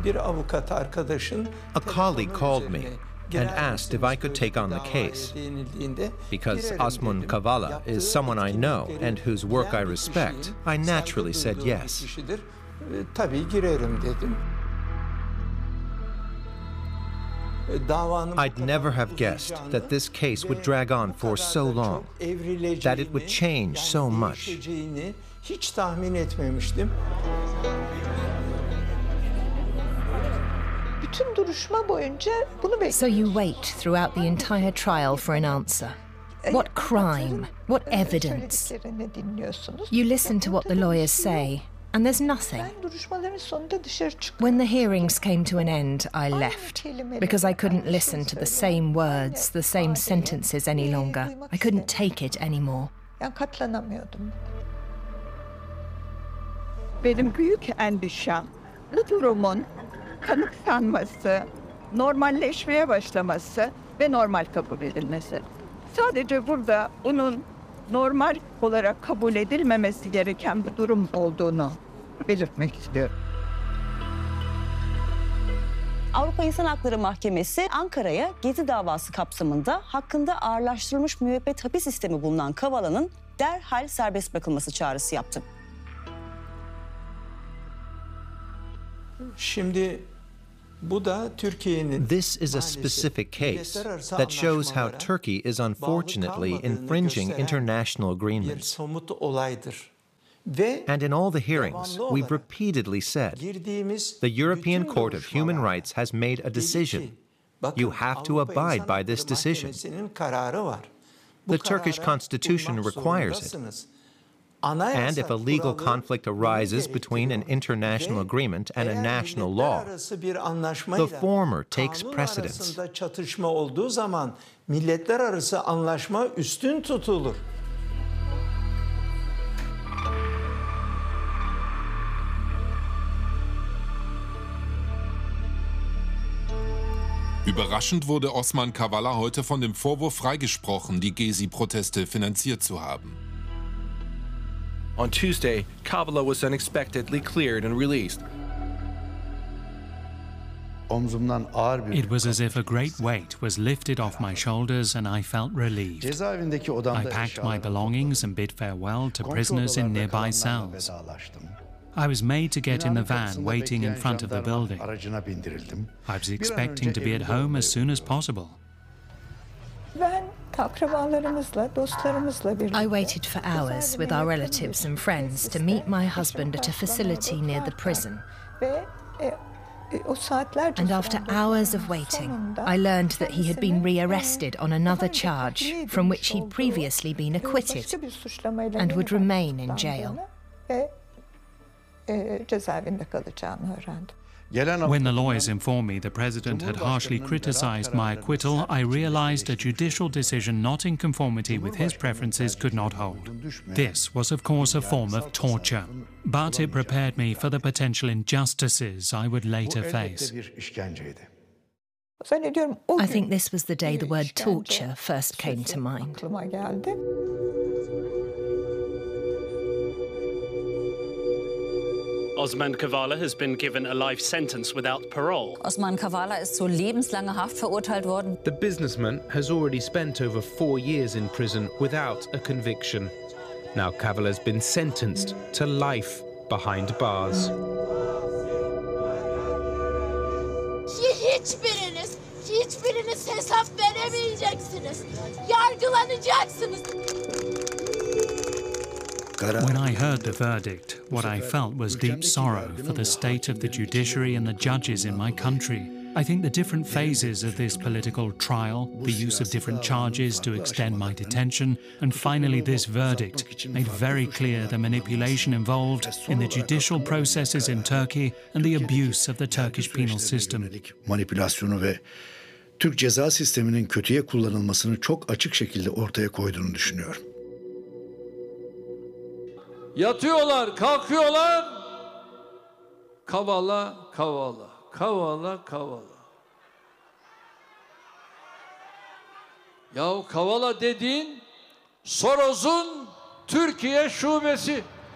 A colleague called me and asked if I could take on the case. Because Osman Kavala is someone I know and whose work I respect, I naturally said yes. I'd never have guessed that this case would drag on for so long, that it would change so much. So you wait throughout the entire trial for an answer. What crime? What evidence? You listen to what the lawyers say, and there's nothing. When the hearings came to an end, I left, because I couldn't listen to the same words, the same sentences any longer. I couldn't take it anymore. Benim büyük endişem bu durumun kanıksanması, normalleşmeye başlaması ve normal kabul edilmesi. Sadece burada bunun normal olarak kabul edilmemesi gereken bir durum olduğunu belirtmek istiyorum. Avrupa İnsan Hakları Mahkemesi Ankara'ya Gezi davası kapsamında hakkında ağırlaştırılmış müebbet hapis sistemi bulunan Kavala'nın derhal serbest bırakılması çağrısı yaptı. This is a specific case that shows how Turkey is unfortunately infringing international agreements. And in all the hearings, we've repeatedly said, the European Court of Human Rights has made a decision. You have to abide by this decision. The Turkish constitution requires it. And if a legal conflict arises between an international agreement and a national law, the former takes precedence. Überraschend wurde Osman Kavala heute von dem Vorwurf freigesprochen, die Gezi-Proteste finanziert zu haben. On Tuesday, Kavala was unexpectedly cleared and released. It was as if a great weight was lifted off my shoulders and I felt relieved. I packed my belongings and bid farewell to prisoners in nearby cells. I was made to get in the van waiting in front of the building. I was expecting to be at home as soon as possible. I waited for hours with our relatives and friends to meet my husband at a facility near the prison. And after hours of waiting, I learned that he had been rearrested on another charge from which he'd previously been acquitted and would remain in jail. When the lawyers informed me the president had harshly criticized my acquittal, I realized a judicial decision not in conformity with his preferences could not hold. This was, of course, a form of torture, but it prepared me for the potential injustices I would later face. I think this was the day the word torture first came to mind. Osman Kavala has been given a life sentence without parole. Osman Kavala ist zu lebenslanger Haft verurteilt worden. The businessman has already spent over 4 years in prison without a conviction. Now Kavala's been sentenced to life behind bars. Hiçbiriniz hesap veremeyeceksiniz. Yargılanacaksınız. When I heard the verdict, what I felt was deep sorrow for the state of the judiciary and the judges in my country. I think the different phases of this political trial, the use of different charges to extend my detention, and finally this verdict made very clear the manipulation involved in the judicial processes in Turkey and the abuse of the Turkish penal system. Manipülasyonu ve Türk ceza sisteminin kötüye kullanılmasını çok açık şekilde ortaya koyduğunu düşünüyorum. Yatıyorlar, kalkıyorlar. Kavala, Kavala, Kavala, Kavala. Yahu Kavala dediğin Soros'un Türkiye şubesi.